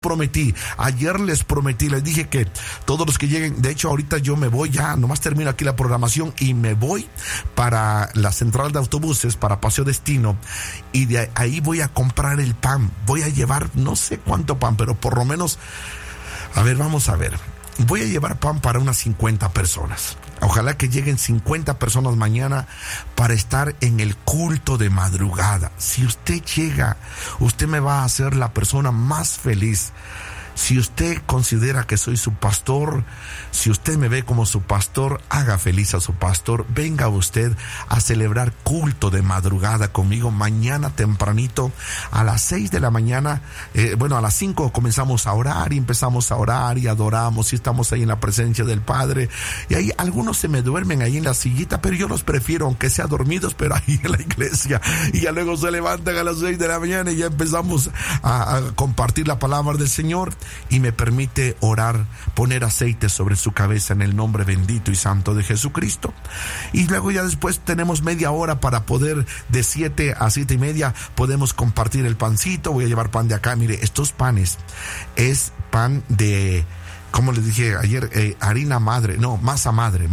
prometí, ayer les prometí, les dije que todos los que lleguen, de hecho ahorita yo me voy ya, nomás termino aquí la programación y me voy para la central de autobuses, para Paseo Destino, y de ahí voy a comprar el pan, voy a llevar no sé cuánto pan, pero por lo menos, a ver, vamos a ver, voy a llevar pan para unas 50 personas. Ojalá que lleguen 50 personas mañana para estar en el culto de madrugada. Si usted llega, usted me va a hacer la persona más feliz. Si usted considera que soy su pastor, si usted me ve como su pastor, haga feliz a su pastor. Venga usted a celebrar culto de madrugada conmigo mañana tempranito a las 6 de la mañana. A las 5 comenzamos a orar y empezamos a orar y adoramos y estamos ahí en la presencia del Padre. Y ahí algunos se me duermen ahí en la sillita, pero yo los prefiero, aunque sea dormidos, pero ahí en la iglesia. Y ya luego se levantan a las 6 de la mañana y ya empezamos a compartir la palabra del Señor. Y me permite orar, poner aceite sobre su cabeza en el nombre bendito y santo de Jesucristo. Y luego ya después tenemos media hora para poder, de 7 a 7 y media, podemos compartir el pancito. Voy a llevar pan de acá. Mire, estos panes es pan de, como les dije ayer, harina madre, no, masa madre.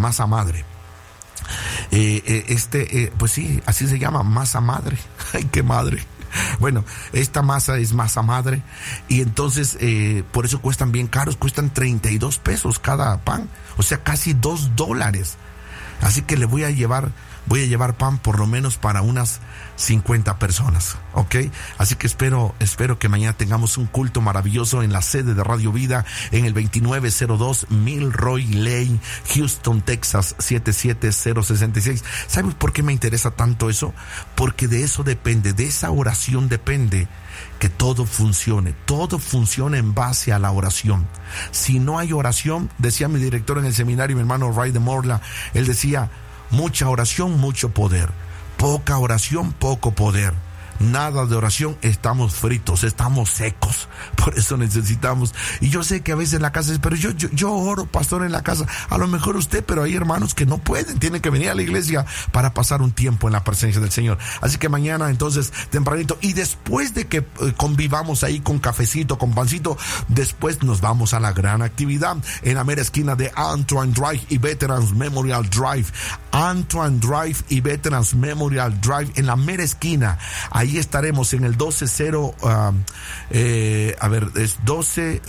Pues sí, así se llama, masa madre. Ay, qué madre. Bueno, esta masa es masa madre y entonces por eso cuestan bien caros, cuestan 32 pesos cada pan, o sea casi $2. Así que le voy a llevar pan por lo menos para unas 50 personas, ¿ok? Así que espero que mañana tengamos un culto maravilloso en la sede de Radio Vida, en el 2902 Milroy Lane, Houston, Texas, 77066. ¿Sabes por qué me interesa tanto eso? Porque de eso depende, de esa oración depende que todo funcione en base a la oración. Si no hay oración, decía mi director en el seminario, mi hermano Ray de Morla, él decía, mucha oración, mucho poder. Poca oración, poco poder. Nada de oración, estamos fritos, estamos secos. Por eso necesitamos. Y yo sé que a veces en la casa es, pero yo oro, pastor, en la casa. A lo mejor usted, pero hay hermanos que no pueden, tienen que venir a la iglesia para pasar un tiempo en la presencia del Señor. Así que mañana, entonces, tempranito, y después de que convivamos ahí con cafecito, con pancito, después nos vamos a la gran actividad en la mera esquina de Antoine Drive y Veterans Memorial Drive. Antoine Drive y Veterans Memorial Drive, en la mera esquina. Ahí estaremos en el 120, es 12,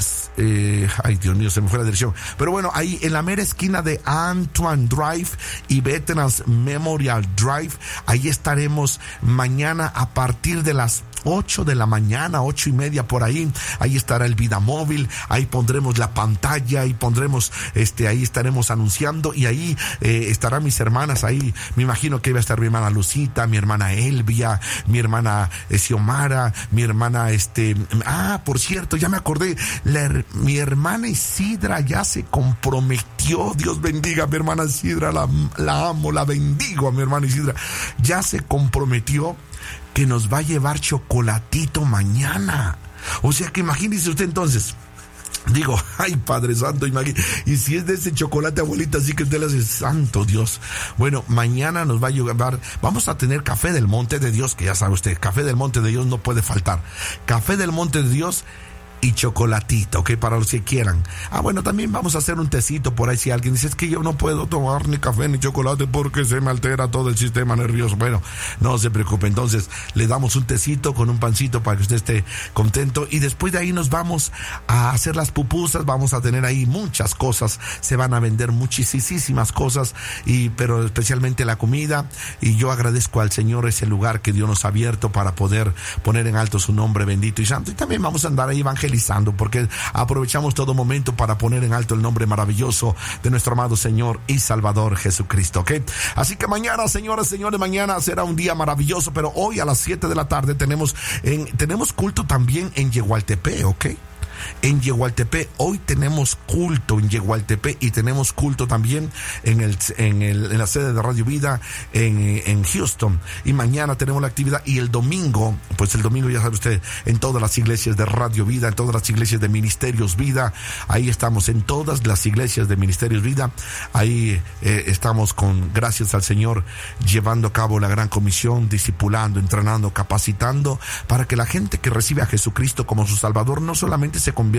ay Dios mío, se me fue la dirección, pero bueno, ahí en la mera esquina de Antoine Drive y Veterans Memorial Drive, ahí estaremos mañana a partir de las 8 de la mañana, 8:30 por ahí. Ahí estará el Vida Móvil, ahí pondremos la pantalla, ahí pondremos, ahí estaremos anunciando y ahí estarán mis hermanas, ahí me imagino que iba a estar mi hermana Lucita, mi hermana Elvia, mi hermana Xiomara, mi hermana por cierto, ya me acordé, mi hermana Isidra ya se comprometió. Dios bendiga a mi hermana Isidra, la amo, la bendigo a mi hermana Isidra, ya se comprometió que nos va a llevar chocolatito mañana. O sea que imagínese usted entonces. Digo, ay Padre Santo, imagínate. Y si es de ese chocolate, abuelita, así que usted le hace, santo Dios. Bueno, mañana nos va a llevar, vamos a tener café del Monte de Dios, que ya sabe usted, café del Monte de Dios no puede faltar. Café del Monte de Dios y chocolatito, ¿ok? Para los que quieran. Bueno, también vamos a hacer un tecito por ahí. Si alguien dice, es que yo no puedo tomar ni café ni chocolate porque se me altera todo el sistema nervioso. Bueno, no se preocupe. Entonces, le damos un tecito con un pancito para que usted esté contento. Y después de ahí nos vamos a hacer las pupusas. Vamos a tener ahí muchas cosas. Se van a vender muchísimas cosas, pero especialmente la comida. Y yo agradezco al Señor ese lugar que Dios nos ha abierto para poder poner en alto su nombre bendito y santo. Y también vamos a andar ahí evangelizando, porque aprovechamos todo momento para poner en alto el nombre maravilloso de nuestro amado Señor y Salvador Jesucristo, ¿ok? Así que mañana, señoras, señores, mañana será un día maravilloso, pero hoy a las 7 de la tarde tenemos culto también en Yehualtepec, ¿ok? En Yehualtepec, hoy tenemos culto en Yehualtepec y tenemos culto también en la sede de Radio Vida en Houston, y mañana tenemos la actividad, y el domingo ya sabe usted, en todas las iglesias de Radio Vida, en todas las iglesias de Ministerios Vida, ahí estamos, en todas las iglesias de Ministerios Vida, ahí estamos gracias al Señor, llevando a cabo la gran comisión, discipulando, entrenando, capacitando, para que la gente que recibe a Jesucristo como su Salvador no solamente se se convierte